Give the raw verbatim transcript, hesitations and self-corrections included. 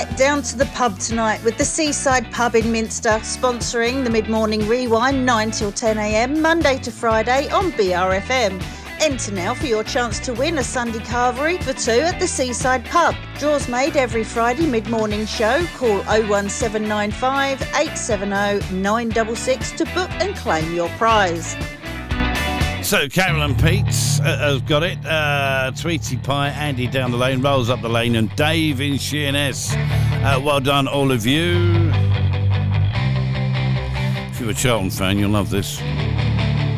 Get down to the pub tonight with the Seaside Pub in Minster, sponsoring the Mid-Morning Rewind nine till ten a m, Monday to Friday on B R F M. Enter now for your chance to win a Sunday carvery for two at the Seaside Pub. Draws made every Friday mid-morning show. Call oh one seven nine five, eight seven oh, nine six six to book and claim your prize. So Carolyn Peets uh, has got it. Uh, Tweety Pie, Andy down the lane, rolls up the lane, and Dave in Sheerness. Uh, well done, all of you. If you're a Charlton fan, you'll love this.